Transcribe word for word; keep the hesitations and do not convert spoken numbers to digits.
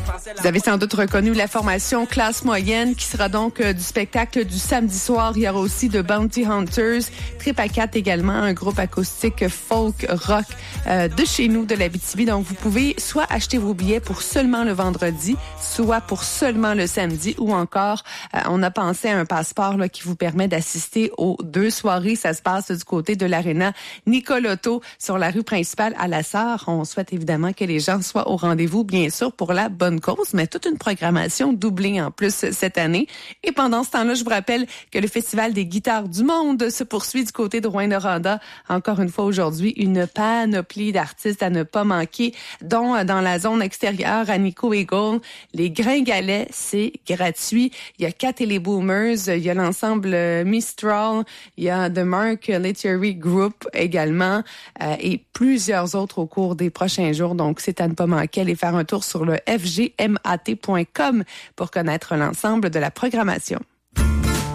Vous avez sans doute reconnu la formation Classe Moyenne qui sera donc euh, du spectacle du samedi soir. Il y aura aussi de Bounty Hunters, Trip à quatre également, un groupe acoustique folk rock euh, de chez nous, de l'Abitibi. Donc, vous pouvez soit acheter vos billets pour seulement le vendredi, soit pour seulement le samedi, ou encore, euh, on a pensé à un passeport là, qui vous permet d'assister aux deux soirées. Ça se passe du côté de l'aréna Nicolotto sur la rue principale à La Sarre. On souhaite évidemment que les gens soient au rendez-vous, bien sûr, pour la bonne cause, mais toute une programmation doublée en plus cette année. Et pendant ce temps-là, je vous rappelle que le Festival des guitares du monde se poursuit du côté de Rouyn-Noranda. Encore une fois aujourd'hui, une panoplie d'artistes à ne pas manquer, dont dans la zone extérieure à Nico Eagle. Les Gringalets, c'est gratuit. Il y a Cat et les Boomers, il y a l'ensemble Mistral, il y a The Mark Literary Group également, euh, et plusieurs autres au cours des prochains jours. Donc, c'est à ne pas manquer. Allez faire un tour sur le f g m a t point com pour connaître l'ensemble de la programmation.